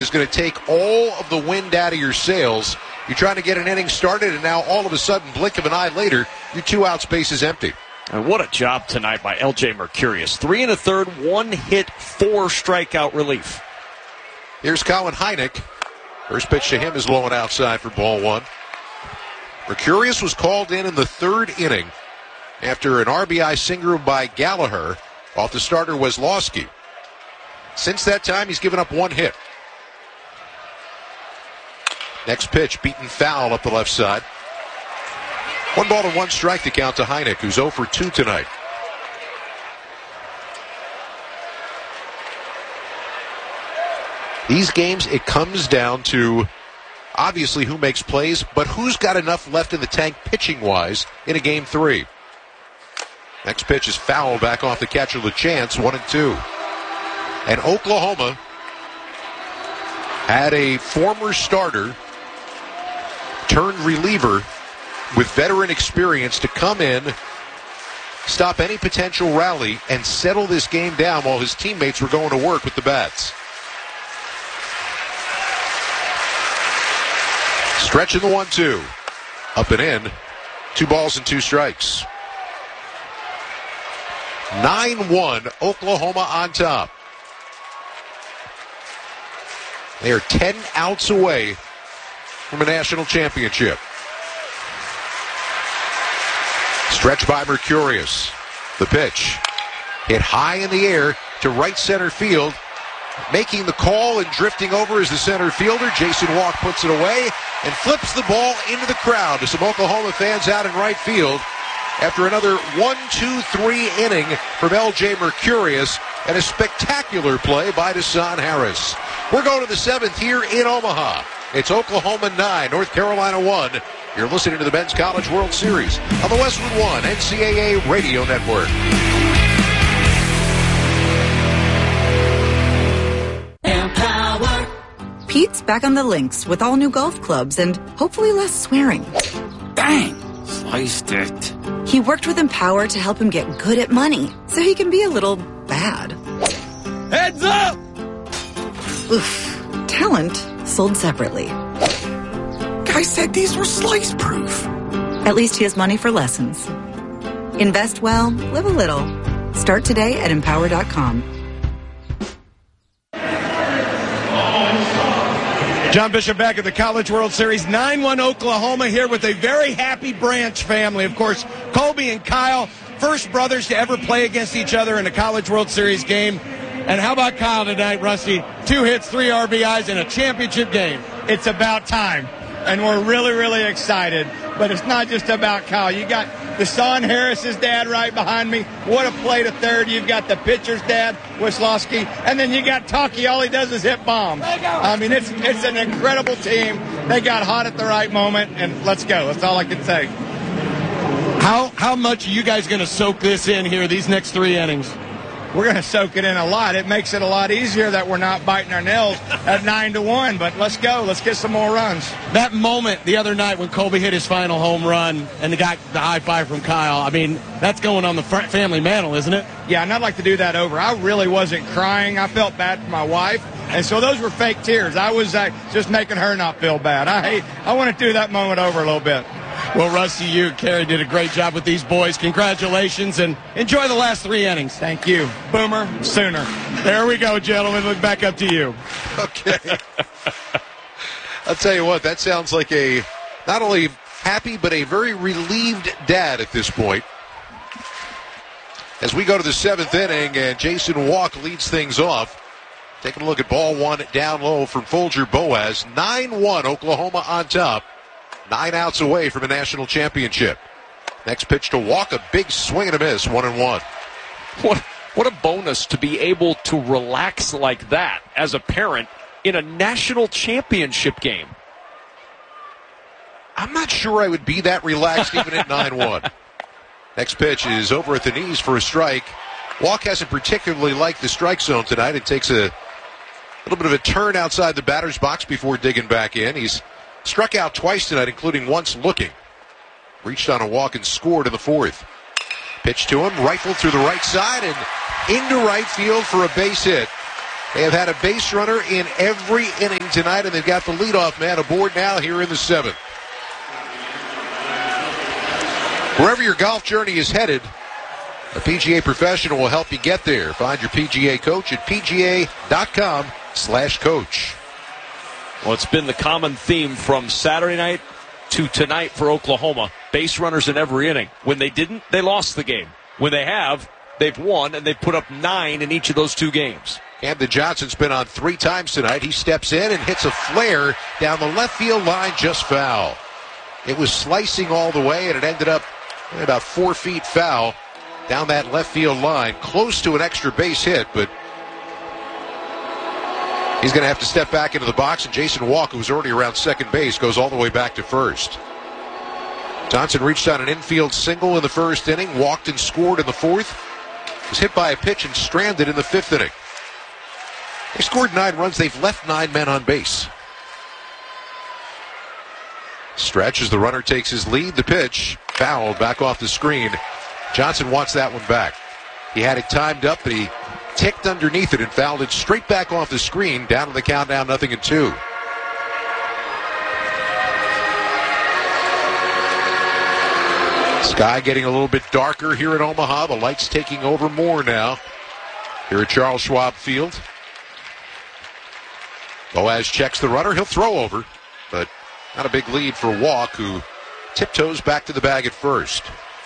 is going to take all of the wind out of your sails. You're trying to get an inning started, and now all of a sudden, blink of an eye later, your 2 outs base is empty. And what a job tonight by L.J. Mercurius. 3 1/3, 1 hit, 4 strikeout relief. Here's Colin Hynek. First pitch to him is low and outside for ball 1. Mercurius was called in the 3rd inning after an RBI single by Gallagher off the starter Weslowski. Since that time, he's given up 1 hit. Next pitch, beaten foul up the left side. 1 ball and 1 strike to count to Hynek, who's 0 for 2 tonight. These games, it comes down to obviously who makes plays, but who's got enough left in the tank pitching-wise in a game 3. Next pitch is foul back off the catcher LeChance, 1-2. And Oklahoma had a former starter turned reliever with veteran experience to come in, stop any potential rally, and settle this game down while his teammates were going to work with the bats. Stretching the 1-2. Up and in. 2 balls and 2 strikes. 9-1, Oklahoma on top. They are 10 outs away from a national championship. Stretch by Mercurius. The pitch. Hit high in the air to right center field. Making the call and drifting over is the center fielder. Jason Walk puts it away and flips the ball into the crowd to some Oklahoma fans out in right field after another 1-2-3 inning from L.J. Mercurius and a spectacular play by Desan Harris. We're going to the 7th here in Omaha. It's Oklahoma 9, North Carolina 1. You're listening to the Men's College World Series on the Westwood One NCAA Radio Network. Pete's back on the links with all new golf clubs and hopefully less swearing. Bang! Sliced it. He worked with Empower to help him get good at money so he can be a little bad. Heads up! Oof. Talent sold separately. Guy said these were slice proof. At least he has money for lessons. Invest well, live a little. Start today at Empower.com. John Bishop back at the College World Series. 9-1 Oklahoma here with a very happy Branch family. Of course, Colby and Kyle, first brothers to ever play against each other in a College World Series game. And how about Kyle tonight, Rusty? 2 hits, 3 RBIs in a championship game. It's about time. And we're really, really excited. But it's not just about Kyle. You got Desan Harris's dad right behind me. What a play to third. You've got the pitcher's dad, Weslowski. And then you got Taki. All he does is hit bombs. I mean, it's an incredible team. They got hot at the right moment, and let's go. That's all I can say. How much are you guys going to soak this in here, these next 3 innings? We're going to soak it in a lot. It makes it a lot easier that we're not biting our nails at 9-1. But let's go. Let's get some more runs. That moment the other night when Colby hit his final home run and got the high five from Kyle, I mean, that's going on the family mantle, isn't it? Yeah, and I'd like to do that over. I really wasn't crying. I felt bad for my wife. And so those were fake tears. I was just making her not feel bad. I want to do that moment over a little bit. Well, Rusty, you and Carrie did a great job with these boys. Congratulations, and enjoy the last 3 innings. Thank you. Boomer, Sooner. There we go, gentlemen. Look back up to you. Okay. I'll tell you what, that sounds like a not only happy, but a very relieved dad at this point. As we go to the 7th inning, and Jason Walk leads things off. Taking a look at ball 1 down low from Folger Boaz. 9-1, Oklahoma on top. 9 outs away from a national championship. Next pitch to Walk, a big swing and a miss, 1-1. What a bonus to be able to relax like that as a parent in a national championship game. I'm not sure I would be that relaxed even at 9-1. Next pitch is over at the knees for a strike. Walk hasn't particularly liked the strike zone tonight. It takes a little bit of a turn outside the batter's box before digging back in. He's struck out twice tonight, including once looking. Reached on a walk and scored in the 4th. Pitch to him, rifled through the right side and into right field for a base hit. They have had a base runner in every inning tonight, and they've got the leadoff man aboard now here in the 7th. Wherever your golf journey is headed, a PGA professional will help you get there. Find your PGA coach at pga.com/coach. Well, it's been the common theme from Saturday night to tonight for Oklahoma. Base runners in every inning. When they didn't, they lost the game. When they have, they've won, and they've put up 9 in each of those 2 games. Camden Johnson's been on 3 times tonight. He steps in and hits a flare down the left field line, just foul. It was slicing all the way, and it ended up about 4 feet foul down that left field line, close to an extra base hit, but he's going to have to step back into the box, and Jason Walk, who's already around second base, goes all the way back to first. Johnson reached on an infield single in the first inning, walked and scored in the 4th. Was hit by a pitch and stranded in the 5th inning. They scored 9 runs. They've left 9 men on base. Stretch as the runner takes his lead. The pitch fouled back off the screen. Johnson wants that one back. He had it timed up, but he ticked underneath it and fouled it straight back off the screen. Down to the count now, 0-2. Sky getting a little bit darker here in Omaha. The lights taking over more now here at Charles Schwab Field. Boaz checks the runner. He'll throw over, but not a big lead for Walk, who tiptoes back to the bag at first.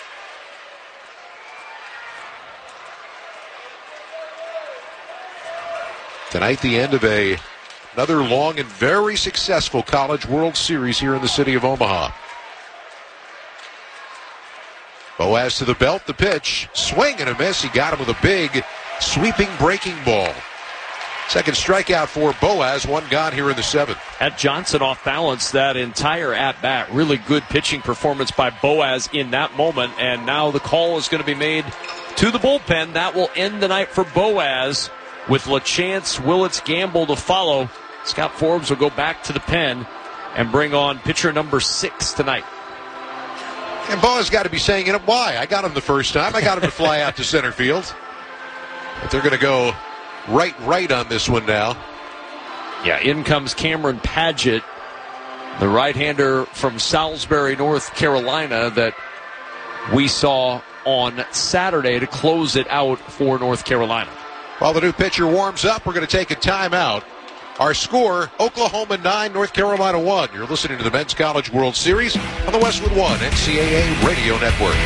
Tonight, the end of another long and very successful College World Series here in the city of Omaha. Boaz to the belt, the pitch, swing and a miss. He got him with a big sweeping breaking ball. Second strikeout for Boaz, 1 gone here in the 7th. Had Johnson off balance that entire at-bat. Really good pitching performance by Boaz in that moment, and now the call is going to be made to the bullpen. That will end the night for Boaz with LaChance Willits Gamble to follow. Scott Forbes will go back to the pen and bring on pitcher number 6 tonight. And Boaz got to be saying, why? I got him the first time. I got him to fly out to center field. But they're going to go right on this one now. Yeah, in comes Cameron Padgett, the right-hander from Salisbury, North Carolina, that we saw on Saturday to close it out for North Carolina. While the new pitcher warms up, we're going to take a timeout. Our score, Oklahoma 9, North Carolina 1. You're listening to the Men's College World Series on the Westwood One NCAA Radio Network.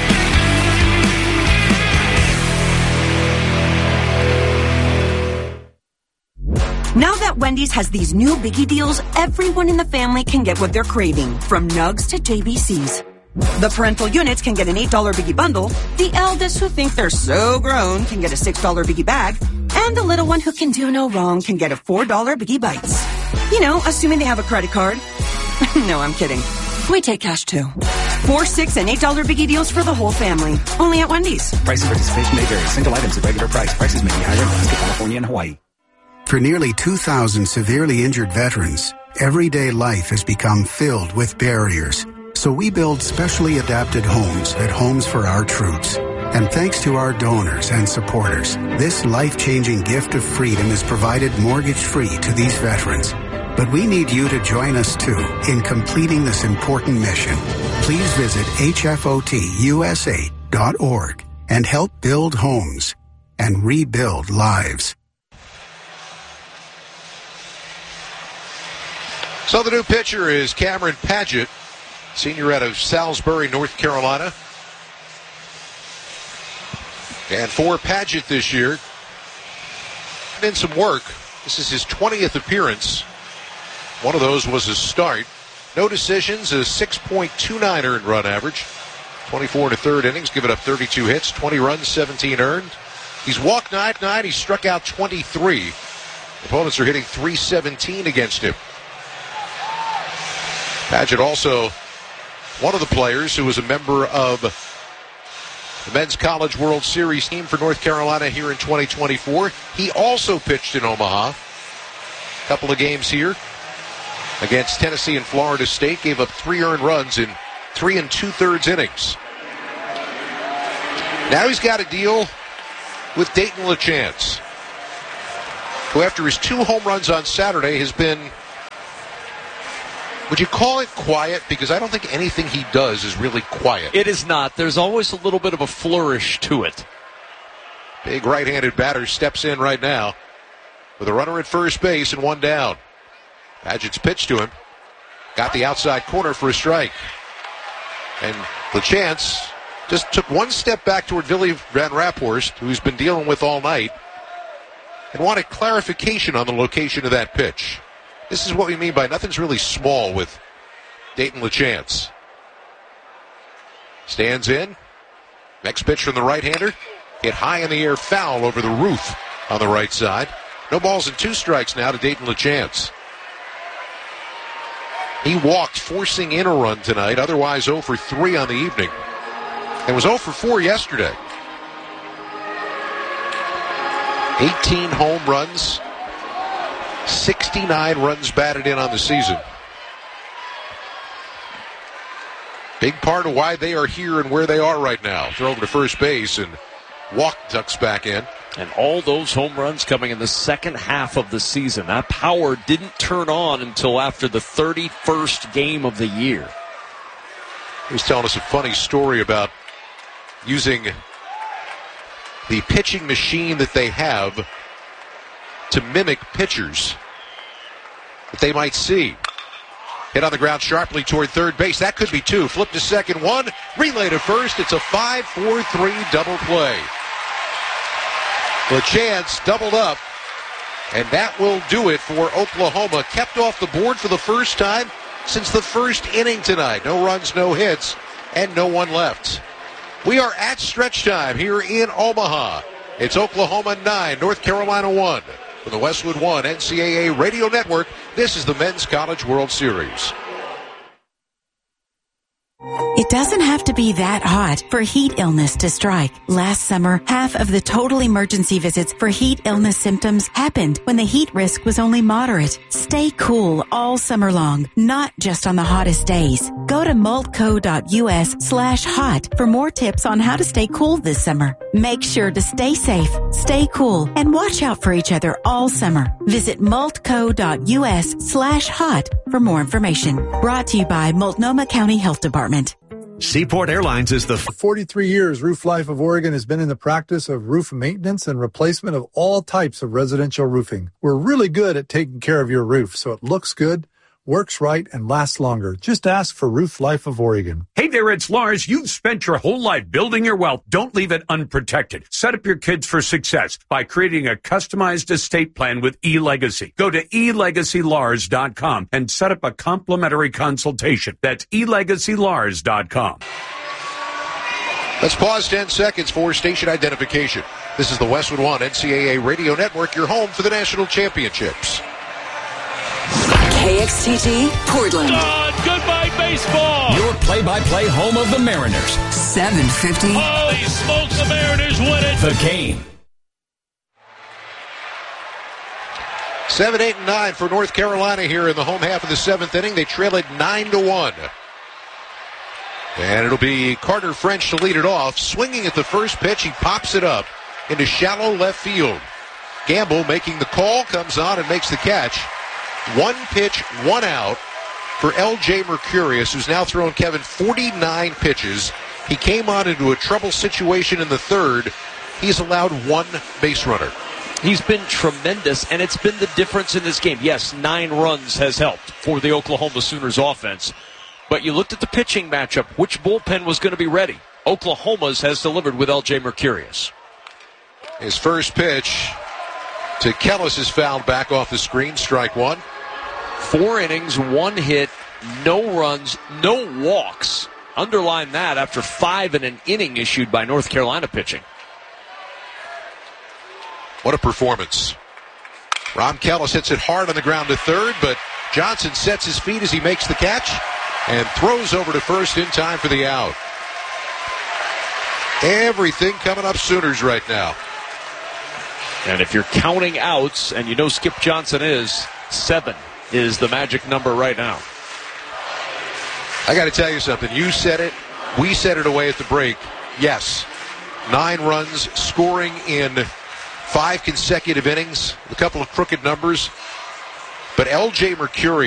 Now that Wendy's has these new biggie deals, everyone in the family can get what they're craving, from nugs to JBCs. The parental units can get an $8 biggie bundle, the eldest who think they're so grown can get a $6 biggie bag, and the little one who can do no wrong can get a $4 biggie bites. You know, assuming they have a credit card. No, I'm kidding. We take cash too. 4, 6, and $8 biggie deals for the whole family. Only at Wendy's. Price and participation may vary. Single items at regular price. Prices may be higher in Alaska, California, and Hawaii. For nearly 2,000 severely injured veterans, everyday life has become filled with barriers. So we build specially adapted homes at Homes for Our Troops. And thanks to our donors and supporters, this life-changing gift of freedom is provided mortgage-free to these veterans. But we need you to join us, too, in completing this important mission. Please visit hfotusa.org and help build homes and rebuild lives. So the new pitcher is Cameron Padgett, senior out of Salisbury, North Carolina. And for Padgett this year, in some work. This is his 20th appearance. One of those was his start. No decisions, a 6.29 earned run average. 24 and a third innings, giving up 32 hits, 20 runs, 17 earned. He's walked 9. He's struck out 23. Opponents are hitting .317 against him. Padgett also one of the players who was a member of the Men's College World Series team for North Carolina here in 2024. He also pitched in Omaha. A couple of games here against Tennessee and Florida State. Gave up 3 earned runs in 3 2/3 innings. Now he's got to deal with Dayton LaChance. who after his 2 home runs on Saturday has been, would you call it quiet? Because I don't think anything he does is really quiet. It is not. There's always a little bit of a flourish to it. Big right-handed batter steps in right now with a runner at first base and 1 down. Padgett's pitch to him. Got the outside corner for a strike. And LeChance just took 1 step back toward Billy Van Raphorst, who he's been dealing with all night, and wanted clarification on the location of that pitch. This is what we mean by nothing's really small with Dayton LeChance. Stands in. Next pitch from the right-hander. Hit high in the air, foul over the roof on the right side. No balls and 2 strikes now to Dayton LeChance. He walked, forcing in a run tonight, otherwise 0 for 3 on the evening. And was 0 for 4 yesterday. 18 home runs, 69 runs batted in on the season. Big part of why they are here and where they are right now. Throw over to first base and Walk ducks back in. And all those home runs coming in the second half of the season. That power didn't turn on until after the 31st game of the year. He was telling us a funny story about using the pitching machine that they have to mimic pitchers that they might see. Hit on the ground sharply toward third base. That could be 2. Flip to second, 1. Relay to first. It's a 5-4-3 double play. LeChance doubled up, and that will do it for Oklahoma. Kept off the board for the first time since the first inning tonight. No runs, no hits, and no one left. We are at stretch time here in Omaha. It's Oklahoma 9, North Carolina 1. From the Westwood One NCAA Radio Network, this is the Men's College World Series. It doesn't have to be that hot for heat illness to strike. Last summer, half of the total emergency visits for heat illness symptoms happened when the heat risk was only moderate. Stay cool all summer long, not just on the hottest days. Go to multco.us/hot for more tips on how to stay cool this summer. Make sure to stay safe, stay cool, and watch out for each other all summer. Visit multco.us/hot for more information. Brought to you by Multnomah County Health Department. Seaport Airlines is the... For 43 years, Roof Life of Oregon has been in the practice of roof maintenance and replacement of all types of residential roofing. We're really good at taking care of your roof so it looks good, works right, and lasts longer. Just ask for Roof Life of Oregon. Hey there, it's Lars. You've spent your whole life building your wealth. Don't leave it unprotected. Set up your kids for success by creating a customized estate plan with eLegacy. Go to elegacylars.com and set up a complimentary consultation. That's elegacylars.com. Let's pause 10 seconds for station identification. This is the Westwood One NCAA Radio Network, your home for the national championships. KXTT, Portland. Goodbye, baseball. Your play-by-play home of the Mariners. 750. Holy smokes, the Mariners win it. The game. 7, 8, and 9 for North Carolina here in the home half of the 7th inning. They trail it 9-1. And it'll be Carter French to lead it off. Swinging at the first pitch, he pops it up into shallow left field. Gamble making the call, comes on and makes the catch. 1 pitch, 1 out for L.J. Mercurius, who's now thrown Kevin 49 pitches. He came on into a trouble situation in the third. He's allowed 1 base runner. He's been tremendous, and it's been the difference in this game. Yes, 9 runs has helped for the Oklahoma Sooners offense. But you looked at the pitching matchup. Which bullpen was going to be ready? Oklahoma's has delivered with L.J. Mercurius. His first pitch to Kellis is fouled back off the screen. Strike 1. 4 innings, 1 hit, no runs, no walks. Underline that after 5 in an inning issued by North Carolina pitching. What a performance. Rom Kellis hits it hard on the ground to third, but Johnson sets his feet as he makes the catch and throws over to first in time for the out. Everything coming up Sooners right now. And if you're counting outs, and you know Skip Johnson is, 7 is the magic number right now. I got to tell you something. You said it. We said it away at the break. Yes, 9 runs, scoring in 5 consecutive innings, a couple of crooked numbers. But L.J. Mercurius